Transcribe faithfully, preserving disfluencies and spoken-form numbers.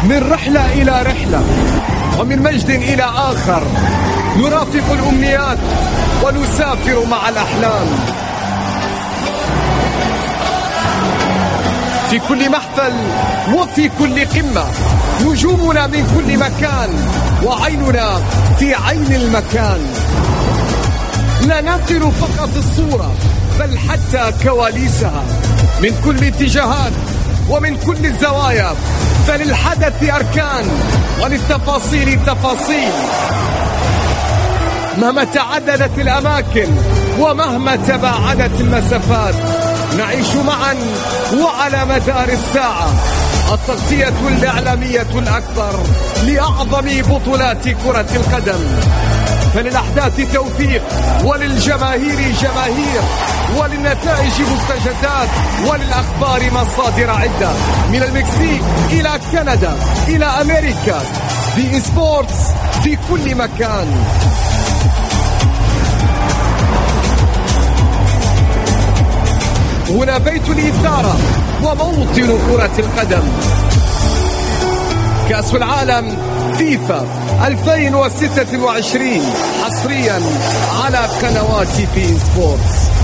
من رحلة إلى رحلة ومن مجد إلى آخر، نرافق الأمنيات ونسافر مع الأحلام. في كل محفل وفي كل قمة نجومنا من كل مكان، وعيننا في عين المكان. لا ننقل فقط الصورة بل حتى كواليسها من كل الاتجاهات ومن كل الزوايا، فللحدث أركان وللتفاصيل تفاصيل. مهما تعددت الأماكن ومهما تباعدت المسافات، نعيش معا وعلى مدار الساعة التغطية الإعلامية الأكبر لأعظم بطولات كرة القدم. فللأحداث توفيق، وللجماهير جماهير، وللنتائج مستجدات، وللأخبار مصادر عدة. من المكسيك إلى كندا إلى أمريكا، بي سبورتس في كل مكان. هنا بيت الإثارة وموطن كرة القدم. كأس العالم فيفا ألفين وستة وعشرين حصريا على قنوات بي سبورتس.